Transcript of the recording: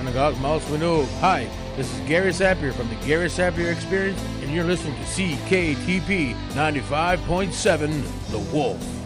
Synagogue Mouse Window. Hi, this is Gary Sapir from the Gary Sapir Experience, and you're listening to CKTP 95.7 The Wolf.